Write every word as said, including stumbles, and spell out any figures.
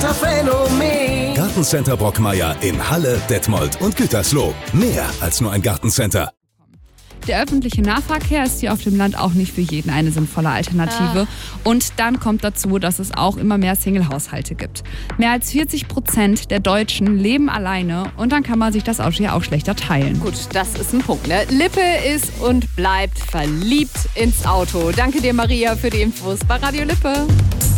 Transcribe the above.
Gartencenter-Phänomen. Gartencenter Brockmeier in Halle, Detmold und Gütersloh. Mehr als nur ein Gartencenter. Der öffentliche Nahverkehr ist hier auf dem Land auch nicht für jeden eine sinnvolle Alternative. Ah. Und dann kommt dazu, dass es auch immer mehr Single-Haushalte gibt. Mehr als vierzig Prozent der Deutschen leben alleine und dann kann man sich das Auto ja auch schlechter teilen. Gut, das ist ein Punkt, ne? Lippe ist und bleibt verliebt ins Auto. Danke dir, Maria, für die Infos bei Radio Lippe.